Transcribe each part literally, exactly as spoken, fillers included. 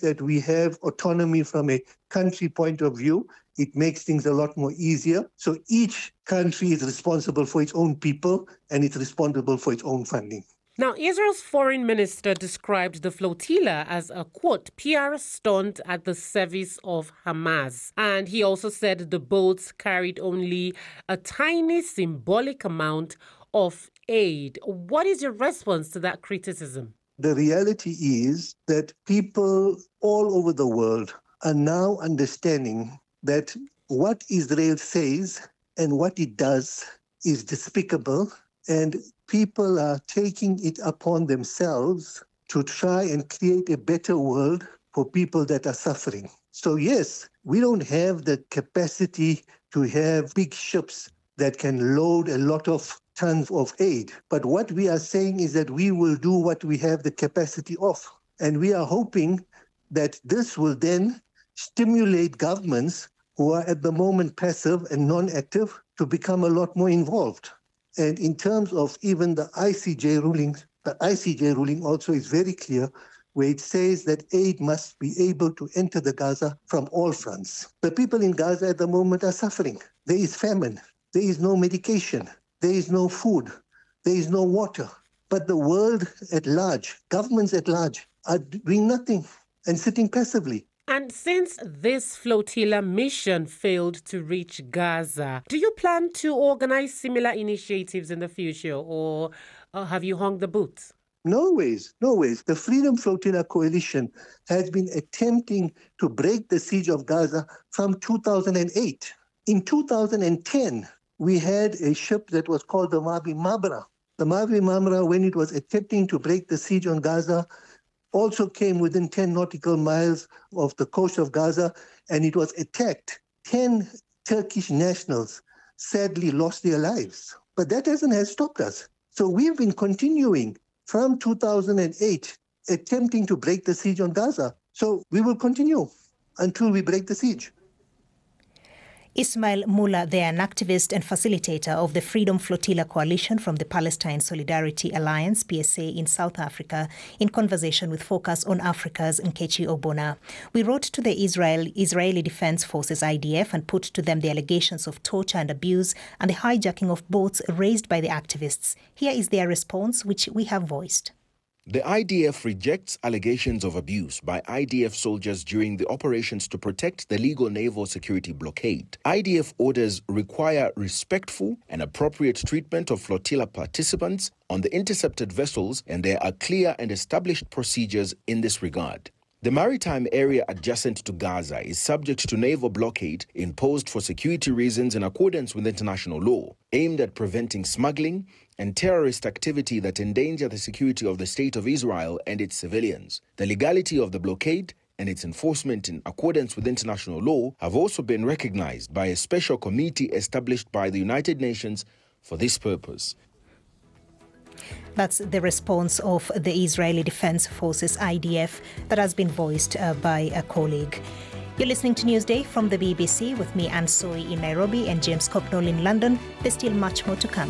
that we have autonomy from a country point of view. It makes things a lot more easier. So each country is responsible for its own people and it's responsible for its own funding. Now, Israel's foreign minister described the flotilla as a, quote, P R stunt at the service of Hamas. And he also said the boats carried only a tiny symbolic amount of aid. What is your response to that criticism? The reality is that people all over the world are now understanding that what Israel says and what it does is despicable, and people are taking it upon themselves to try and create a better world for people that are suffering. So yes, we don't have the capacity to have big ships that can load a lot of tons of aid. But what we are saying is that we will do what we have the capacity of. And we are hoping that this will then stimulate governments who are at the moment passive and non-active to become a lot more involved. And in terms of even the I C J ruling, the I C J ruling also is very clear, where it says that aid must be able to enter the Gaza from all fronts. The people in Gaza at the moment are suffering. There is famine. There is no medication. There is no food. There is no water. But the world at large, governments at large, are doing nothing and sitting passively. And since this flotilla mission failed to reach Gaza, do you plan to organize similar initiatives in the future, or uh, have you hung the boots? No ways, no ways. The Freedom Flotilla Coalition has been attempting to break the siege of Gaza from two thousand eight. In two thousand ten, we had a ship that was called the Mavi Mabra. The Mavi Mabra, when it was attempting to break the siege on Gaza, also came within ten nautical miles of the coast of Gaza, and it was attacked. ten Turkish nationals sadly lost their lives. But that hasn't has stopped us. So we've been continuing from two thousand eight, attempting to break the siege on Gaza. So we will continue until we break the siege. Ismail Mula, they are an activist and facilitator of the Freedom Flotilla Coalition from the Palestine Solidarity Alliance, P S A, in South Africa, in conversation with Focus on Africa's Nkechi Obona. We wrote to the Israel, Israeli Defense Forces, I D F, and put to them the allegations of torture and abuse and the hijacking of boats raised by the activists. Here is their response, which we have voiced. The I D F rejects allegations of abuse by I D F soldiers during the operations to protect the legal naval security blockade. I D F orders require respectful and appropriate treatment of flotilla participants on the intercepted vessels, and there are clear and established procedures in this regard. The maritime area adjacent to Gaza is subject to naval blockade imposed for security reasons in accordance with international law, aimed at preventing smuggling and terrorist activity that endanger the security of the State of Israel and its civilians. The legality of the blockade and its enforcement in accordance with international law have also been recognized by a special committee established by the United Nations for this purpose. That's the response of the Israeli Defense Forces, I D F, that has been voiced uh, by a colleague. You're listening to Newsday from the B B C with me, Anne Soy, in Nairobi, and James Copnall in London. There's still much more to come.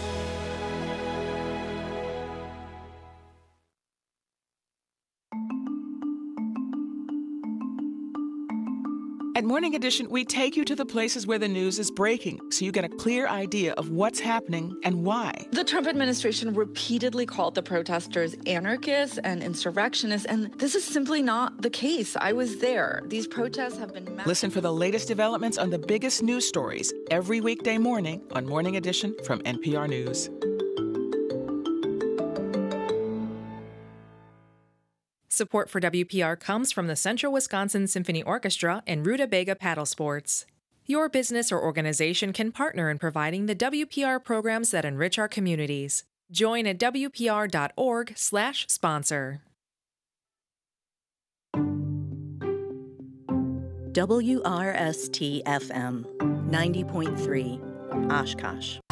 At Morning Edition, we take you to the places where the news is breaking, so you get a clear idea of what's happening and why. The Trump administration repeatedly called the protesters anarchists and insurrectionists, and this is simply not the case. I was there. These protests have been... Listen for the latest developments on the biggest news stories every weekday morning on Morning Edition from N P R News. Support for W P R comes from the Central Wisconsin Symphony Orchestra and Rutabaga Paddle Sports. Your business or organization can partner in providing the W P R programs that enrich our communities. Join at W P R dot org slash sponsor. W R S T F M ninety point three, Oshkosh.